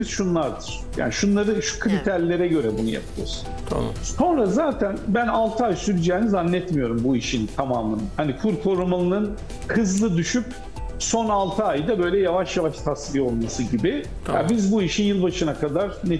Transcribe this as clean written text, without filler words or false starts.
şunlardır. Yani şunları, şu kriterlere göre bunu yapıyoruz. Tamam. Sonra zaten ben 6 ay süreceğini zannetmiyorum bu işin tamamının. Hani kur korumalının hızlı düşüp son 6 ayda böyle yavaş yavaş tasfiye olması gibi. Tamam. Ya biz bu işi yılbaşına kadar